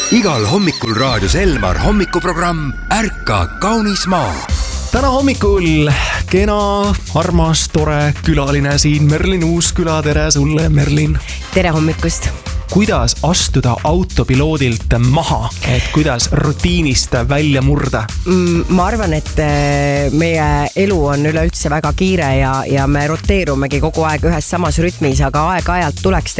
Igal hommikul raadios Elmar hommikuprogramm Ärka kaunis maa. Täna hommikul kena, armas, tore külaline siin Merlin Uusküla. Tere sulle, Merlin. Tere hommikust. Kuidas astuda autopiloodilt maha, et kuidas rutiinist välja murda? Ma arvan, et meie elu on üleüldse väga kiire ja me roteerumegi kogu aeg ühes samas rütmis, aga aeg-ajalt tuleks